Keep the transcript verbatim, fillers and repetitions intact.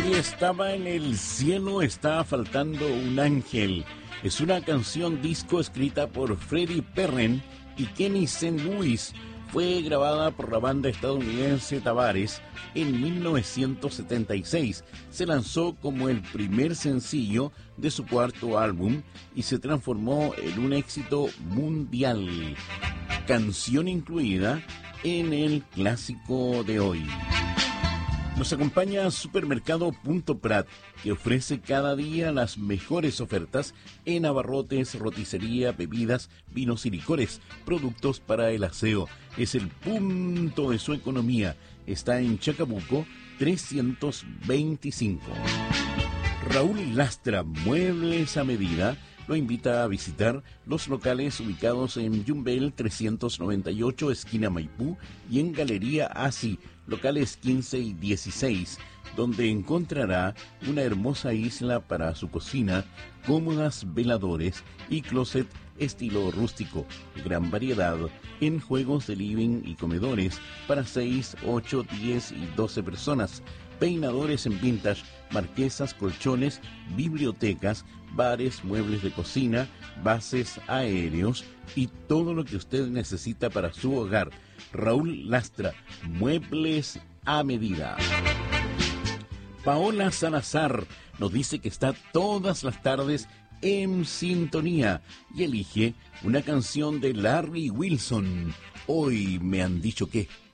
Y estaba en el cielo, estaba faltando un ángel. Es una canción disco escrita por Freddie Perren y Kenny Saint Louis. Fue grabada por la banda estadounidense Tavares en mil novecientos setenta y seis. Se lanzó como el primer sencillo de su cuarto álbum y se transformó en un éxito mundial. Canción incluida en el clásico de hoy. Nos acompaña Supermercado Punto Prat, que ofrece cada día las mejores ofertas en abarrotes, roticería, bebidas, vinos y licores, productos para el aseo. Es el punto de su economía. Está en Chacabuco trescientos veinticinco. Raúl Lastra, muebles a medida, lo invita a visitar los locales ubicados en Yumbel trescientos noventa y ocho, esquina Maipú, y en Galería Asi, locales quince y dieciséis, donde encontrará una hermosa isla para su cocina, cómodas veladores y closet estilo rústico, gran variedad en juegos de living y comedores para seis, ocho, diez y doce personas, peinadores en vintage, marquesas, colchones, bibliotecas, bares, muebles de cocina, bases aéreos y todo lo que usted necesita para su hogar. Raúl Lastra, muebles a medida. Paola Salazar nos dice que está todas las tardes en sintonía y elige una canción de Larry Wilson. Hoy me han dicho que...